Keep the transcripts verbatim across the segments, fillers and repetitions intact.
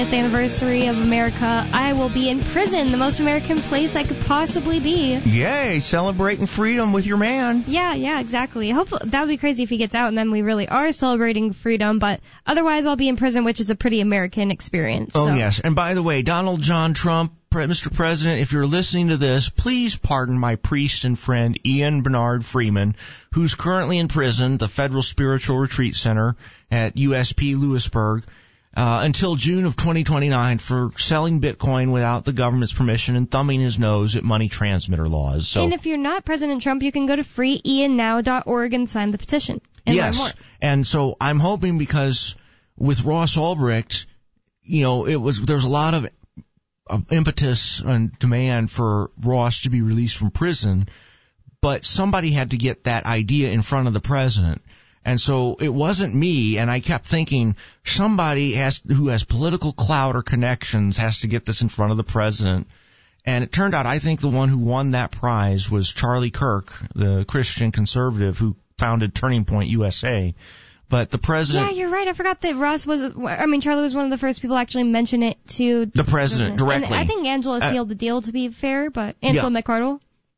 Anniversary of America, I will be in prison, the most American place I could possibly be. Yay, celebrating freedom with your man. Yeah, yeah, exactly. Hopefully, that would be crazy if he gets out and then we really are celebrating freedom, but otherwise I'll be in prison, which is a pretty American experience. Oh, so. yes. And by the way, Donald John Trump, Mister President, if you're listening to this, please pardon my priest and friend Ian Bernard Freeman, who's currently in prison, the Federal Spiritual Retreat Center at U S P Lewisburg, Uh, until June of twenty twenty-nine for selling Bitcoin without the government's permission and thumbing his nose at money transmitter laws. So, and if you're not President Trump, you can go to free ian now dot org and sign the petition. And yes, learn more. And so I'm hoping, because with Ross Ulbricht, you know, it was there's a lot of, of impetus and demand for Ross to be released from prison, but somebody had to get that idea in front of the president. And so it wasn't me, and I kept thinking somebody has who has political clout or connections has to get this in front of the president. And it turned out I think the one who won that prize was Charlie Kirk, the Christian conservative who founded Turning Point U S A. But the president... Yeah, you're right. I forgot that Ross was... I mean, Charlie was one of the first people to actually mention it to... The president, directly. And I think Angela uh, sealed the deal, to be fair, but... Angela yeah. McArdle?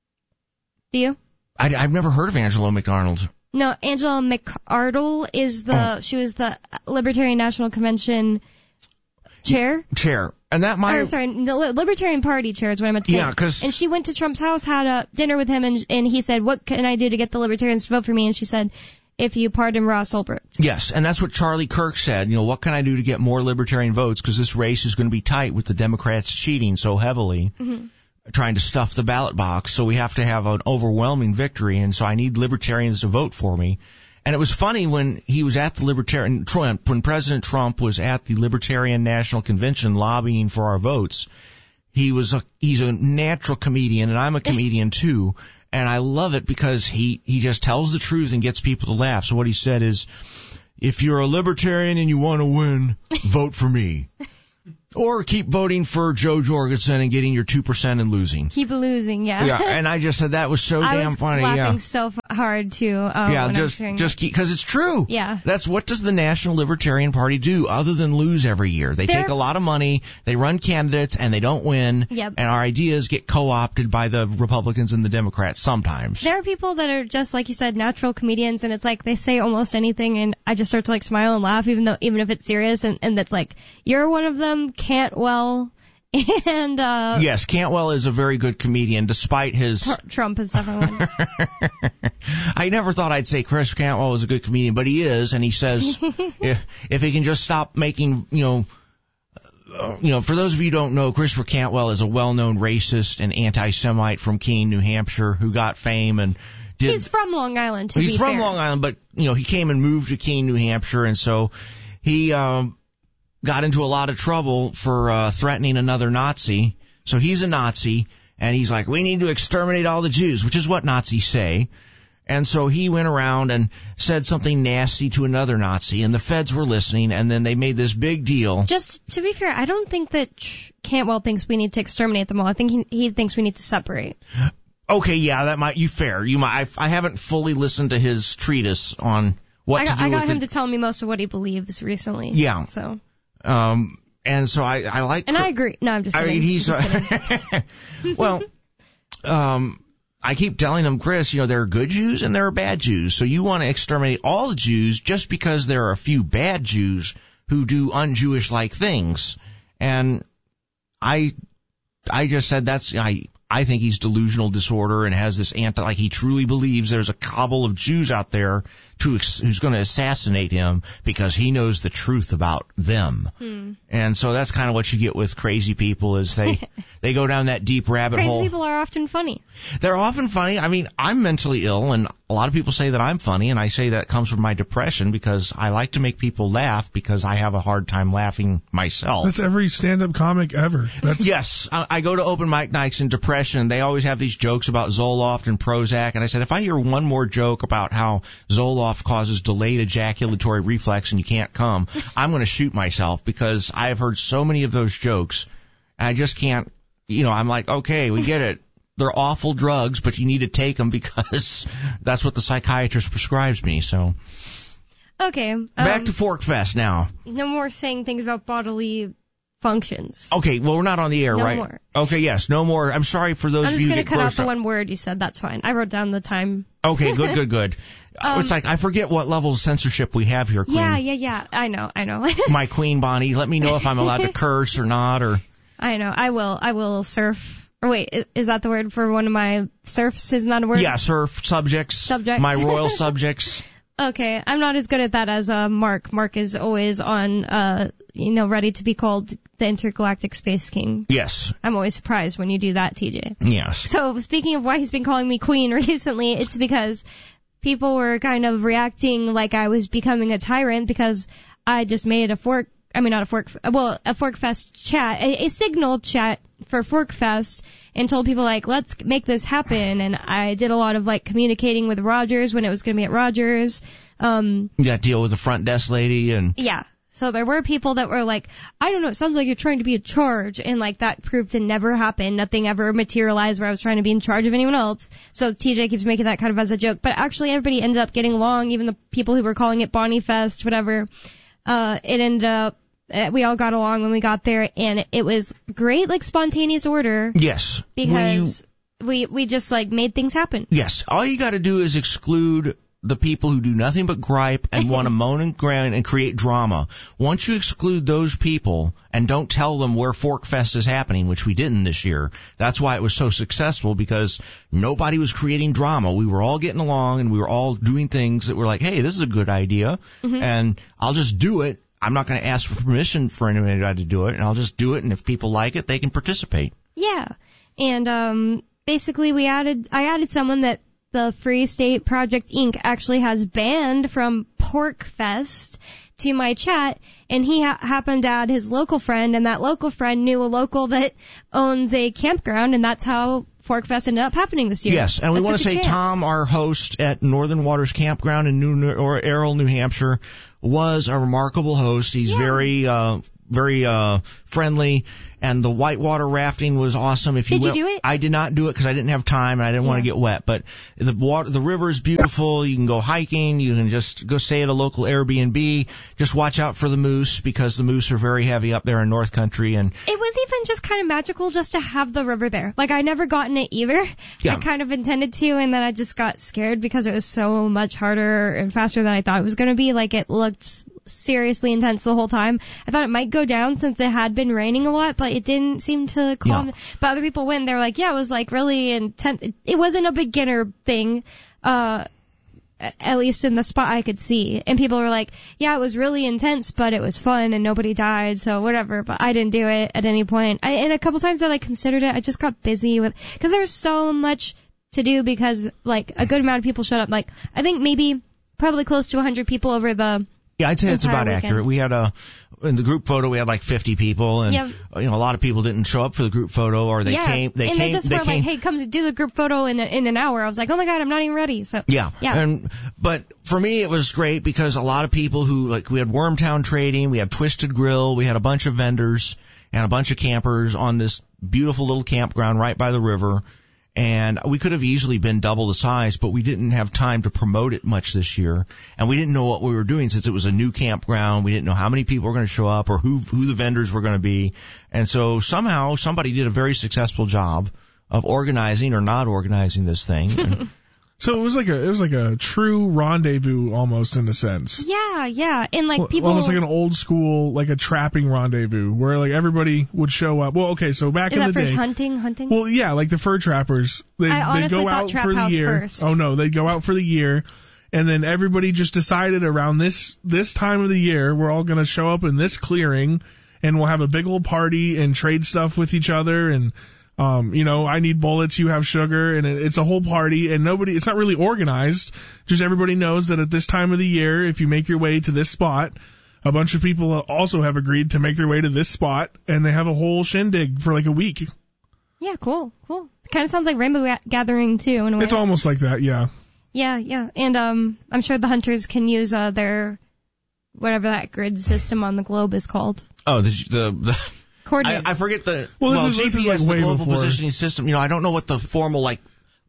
Do you? I, I've never heard of Angela McArdle. No, Angela McArdle is the, oh. she was the Libertarian National Convention chair. Chair. And that might... Or, sorry, the Libertarian Party chair is what I meant to say. Yeah, because... And she went to Trump's house, had a dinner with him, and, and he said, what can I do to get the Libertarians to vote for me? And she said, if you pardon Ross Ulbricht. Yes, and that's what Charlie Kirk said. You know, what can I do to get more Libertarian votes? Because this race is going to be tight with the Democrats cheating so heavily. Mm-hmm. Trying to stuff the ballot box, so we have to have an overwhelming victory, and so I need libertarians to vote for me. And it was funny when he was at the Libertarian Trump, when President Trump was at the Libertarian National Convention lobbying for our votes. He was a he's a natural comedian, and I'm a comedian too, and I love it because he he just tells the truth and gets people to laugh. So what he said is, if you're a libertarian and you want to win, vote for me. Or keep voting for Joe Jorgensen and getting your two percent and losing. Keep losing, yeah. Yeah, and I just said that was so I damn was funny. laughing yeah. so f- hard, too. Um, yeah, when just, I was just keep, because it's true. Yeah. That's what does the National Libertarian Party do other than lose every year? They They're, take a lot of money, they run candidates, and they don't win. Yep. And our ideas get co-opted by the Republicans and the Democrats sometimes. There are people that are just, like you said, natural comedians, and it's like they say almost anything, and I just start to like smile and laugh, even though, even if it's serious, and, and that's like, you're one of them, Cantwell. And, uh... Yes, Cantwell is a very good comedian, despite his... Tr- Trump is definitely one. I never thought I'd say Chris Cantwell was a good comedian, but he is, and he says if, if he can just stop making, you know... Uh, you know, for those of you who don't know, Christopher Cantwell is a well-known racist and anti-Semite from Keene, New Hampshire, who got fame and did... He's from Long Island, to He's be from fair. Long Island, but, you know, he came and moved to Keene, New Hampshire, and so he... um got into a lot of trouble for uh, threatening another Nazi. So he's a Nazi, and he's like, we need to exterminate all the Jews, which is what Nazis say. And so he went around and said something nasty to another Nazi, and the feds were listening, and then they made this big deal. Just to be fair, I don't think that Cantwell thinks we need to exterminate them all. I think he, he thinks we need to separate. Okay, yeah, that might you fair. You might. I, I haven't fully listened to his treatise on what I got, to do I got with him the, to tell me most of what he believes recently. Yeah. So. Um, and so I, I like... And I agree. No, I'm just kidding. I mean, he's... I'm just uh, well, um, I keep telling him, Chris, you know, there are good Jews and there are bad Jews. So you want to exterminate all the Jews just because there are a few bad Jews who do un-Jewish-like things. And I, I just said that's... I. I think he's delusional disorder and has this anti, like he truly believes there's a cabal of Jews out there to, who's going to assassinate him because he knows the truth about them. Hmm. And so that's kind of what you get with crazy people is they, they go down that deep rabbit crazy hole. Crazy people are often funny. They're often funny. I mean, I'm mentally ill and a lot of people say that I'm funny and I say that comes from my depression because I like to make people laugh because I have a hard time laughing myself. That's every stand-up comic ever. That's... Yes. I, I go to open mic nights in depression. They always have these jokes about Zoloft and Prozac. And I said, if I hear one more joke about how Zoloft causes delayed ejaculatory reflex and you can't come, I'm going to shoot myself because I have heard so many of those jokes. And I just can't, you know, I'm like, okay, we get it. They're awful drugs, but you need to take them because that's what the psychiatrist prescribes me. So, okay. Um, back to Fork Fest now. No more saying things about bodily functions. Okay, well, we're not on the air, No right? more. Okay, yes, no more. I'm sorry for those I'm of just you going that to cut out grossed the up. one word you said. That's fine. I wrote down the time. Okay, good, good, good. Uh, Um, it's like, I forget what level of censorship we have here, Queen. Yeah, yeah, yeah. I know, I know. My Queen Bonnie, let me know if I'm allowed to curse or not, or... I know. I will. I will surf. Or wait, i- is that the word for one of my surfs? Isn't that a word? Yeah, surf subjects. Subjects. My royal subjects. Okay, I'm not as good at that as uh, Mark. Mark is always on, uh, you know, ready to be called the Intergalactic Space King. Yes. I'm always surprised when you do that, T J. Yes. So speaking of why he's been calling me Queen recently, it's because people were kind of reacting like I was becoming a tyrant because I just made a fork. I mean, not a fork, well, a Forkfest chat, a, a signal chat for Forkfest, and told people, like, let's make this happen. And I did a lot of, like, communicating with Rogers when it was going to be at Rogers. Um, You got to deal with the front desk lady and... yeah. So there were people that were like, I don't know, it sounds like you're trying to be in charge. And, like, that proved to never happen. Nothing ever materialized where I was trying to be in charge of anyone else. So T J keeps making that kind of as a joke. But actually, everybody ended up getting along, even the people who were calling it Bonnie Fest, whatever. Uh, it ended up, we all got along when we got there, and it was great, like, spontaneous order. Yes. Because we, we just, like, made things happen. Yes. All you got to do is exclude the people who do nothing but gripe and want to moan and groan and create drama. Once you exclude those people and don't tell them where Forkfest is happening, which we didn't this year, that's why it was so successful, because nobody was creating drama. We were all getting along and we were all doing things that were like, hey, this is a good idea, mm-hmm. and I'll just do it. I'm not going to ask for permission for anybody to do it, and I'll just do it, and if people like it, they can participate. Yeah. And um basically we added I added someone that the Free State Project Incorporated actually has banned from Porkfest to my chat, and he ha- happened to add his local friend, and that local friend knew a local that owns a campground, and that's how Forkfest ended up happening this year. Yes, and we That's want a to good say chance. Tom, our host at Northern Waters Campground in New or Errol, New Hampshire, was a remarkable host. He's Yeah. very, uh, very uh, friendly, and the whitewater rafting was awesome. If you Did you went, do it? I did not do it because I didn't have time and I didn't want to Yeah. get wet. But the water, the river is beautiful. You can go hiking. You can just go stay at a local Airbnb. Just watch out for the moose, because the moose are very heavy up there in North Country. And It was even just kind of magical just to have the river there. Like, I never gotten it either. Yeah. I kind of intended to, and then I just got scared because it was so much harder and faster than I thought it was going to be. Like, it looked s- seriously intense the whole time. I thought it might go down since it had been raining a lot, but it didn't seem to calm. Yeah. But other people went, they were like, yeah, it was like really intense. It, it wasn't a beginner thing. Uh, at least in the spot I could see. And people were like, yeah, it was really intense, but it was fun and nobody died, so whatever. But I didn't do it at any point. I, and a couple times that I considered it, I just got busy with, cause there's so much to do, because like a good amount of people showed up. Like, I think maybe probably close to one hundred people over the yeah, I'd say that's entire about weekend. accurate. We had a, in the group photo, we had like fifty people, and Yeah. you know, a lot of people didn't show up for the group photo, or they yeah. came, they and came, they just they were came. like, hey, come to do the group photo in a, in an hour. I was like, oh my god, I'm not even ready. So Yeah. Yeah. And, but for me, it was great because a lot of people who, like, we had Wormtown Trading, we had Twisted Grill, we had a bunch of vendors and a bunch of campers on this beautiful little campground right by the river. And we could have easily been double the size, but we didn't have time to promote it much this year. And we didn't know what we were doing since it was a new campground. We didn't know how many people were going to show up or who, who the vendors were going to be. And so somehow somebody did a very successful job of organizing or not organizing this thing. And, So it was like a it was like a true rendezvous almost, in a sense. yeah, yeah. And like Well, people almost like an old school, like a trapping rendezvous where like everybody would show up. Well, okay, so back is in that the for day. hunting, hunting? Well, yeah, like the fur trappers. They I they honestly go thought out Trap for the House year. first. Oh no, they go out for the year, and then everybody just decided around this this time of the year we're all gonna show up in this clearing, and we'll have a big old party and trade stuff with each other, and um, you know, I need bullets, you have sugar, and it, it's a whole party, and nobody, it's not really organized. Just everybody knows that at this time of the year, if you make your way to this spot, a bunch of people also have agreed to make their way to this spot, and they have a whole shindig for like a week. Yeah, cool, cool. Kind of sounds like Rainbow Ga- Gathering too, in a way. It's almost like that, yeah. Yeah, yeah. And um, I'm sure the hunters can use uh, their whatever that grid system on the globe is called. oh, the, the, the Coordinates. I, I forget the Well, well, this is- this is G P S, like the way global before. positioning system. You know, I don't know what the formal like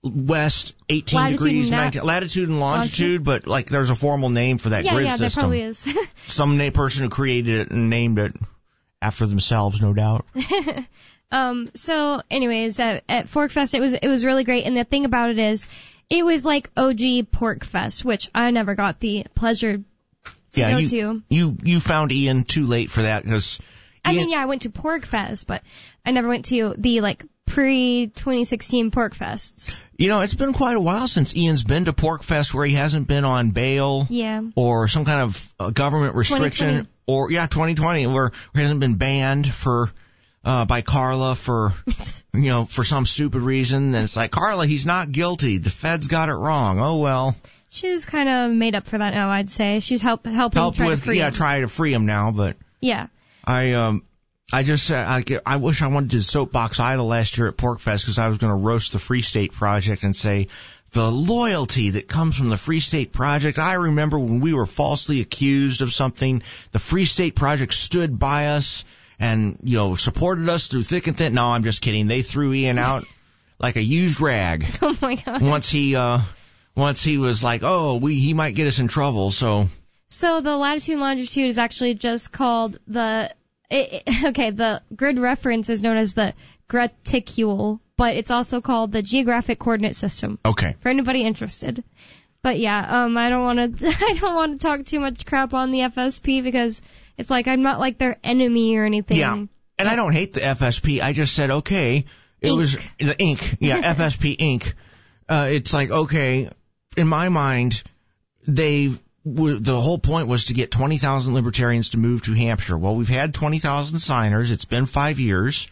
west eighteen Latitude degrees, and na- nineteen, latitude and longitude, longitude? but like there's a formal name for that yeah, grid yeah, there system. probably is. Some na- person who created it and named it, after themselves, no doubt. um, so anyways, at, at Forkfest, it was, it was really great. And the thing about it is, it was like O G Porkfest, which I never got the pleasure to yeah, go you, to. You, you found Ian too late for that because. I mean, yeah, I went to Porkfest, but I never went to the, like, pre twenty sixteen Porkfests. You know, it's been quite a while since Ian's been to Porkfest where he hasn't been on bail. Yeah. Or some kind of uh, government restriction. Or, yeah, twenty twenty, where, where he hasn't been banned for, uh, by Carla for, you know, for some stupid reason. And it's like, Carla, he's not guilty. The feds got it wrong. Oh, well. She's kind of made up for that now, I'd say. She's help, helping Helped try with, to free yeah, him. try to free him now, but. Yeah. I, um, I just, uh, I, I wish I wanted to soapbox idle last year at Porkfest because I was going to roast the Free State Project and say, the loyalty that comes from the Free State Project. I remember when we were falsely accused of something, the Free State Project stood by us and, you know, supported us through thick and thin. No, I'm just kidding. They threw Ian out like a used rag. Oh my God. Once he, uh, once he was like, oh, we, he might get us in trouble, so. So the latitude and longitude is actually just called the, it, it, okay, the grid reference is known as the graticule, but it's also called the geographic coordinate system. Okay. For anybody interested. But yeah, um, I don't want to, I don't want to talk too much crap on the F S P because it's like I'm not like their enemy or anything. Yeah. And I don't hate the F S P. I just said, okay, it Inc. was the Inc. Yeah, F S P Incorporated. Uh, it's like, okay, in my mind, they w- the whole point was to get twenty thousand libertarians to move to Hampshire. Well, we've had twenty thousand signers. It's been five years.